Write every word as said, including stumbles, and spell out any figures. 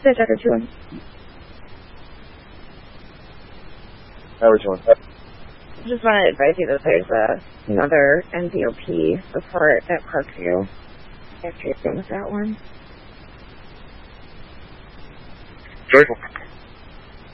the Decker two one. Howard two one. Just want to advise you that there's a, another N V O P report at Parkview. After you're done with that one. Joyful.